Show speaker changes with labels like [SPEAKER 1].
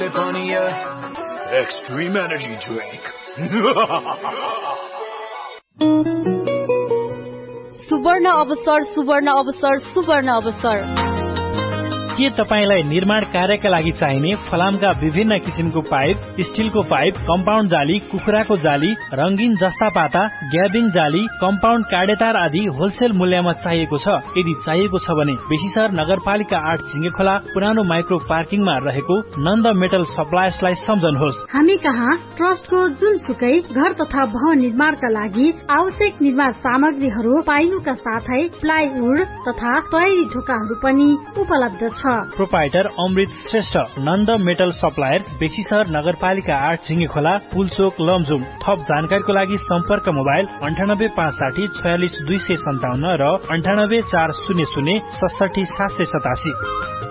[SPEAKER 1] Extreme energy drink.
[SPEAKER 2] सुवर्ण अवसर सुवर्ण अवसर सुवर्ण अवसर।
[SPEAKER 3] के तपाईलाई निर्माण कार्यका लागि चाहिने फलामका विभिन्न किसिमको पाइप, स्टिलको पाइप, कम्पाउन्ड जाली, कुखुराको जाली, रंगीन जस्ता पाता, ग्याबिङ जाली, कम्पाउन्ड काडेतार आदि होलसेल मूल्यमा चाहिएको छ? यदि चाहिएको छ भने बेसीसर नगरपालिका 8 सिंगेखोला पुरानो माइक्रो पार्किङमा रहेको नन्द मेटल सप्लायर्सलाई सम्झनुहोस्।
[SPEAKER 4] हामी कहाँ ट्रस्टको जुनसुकै घर तथा भवन निर्माणका लागि आवश्यक निर्माण सामग्रीहरू पाइनुका साथै प्लाइवुड तथा तयारी ढोकाहरू पनि उपलब्ध छ।
[SPEAKER 3] प्रोपाइटर अमृत श्रेष्ठ, नन्द मेटल सप्लायर्स, बेसीसर नगरपालिका 8 सिंगेखोला, पुलचोक, लमजुङ। थप जानकारीको लागि सम्पर्क मोबाइल 9856 46 257 र 98 400 67 787।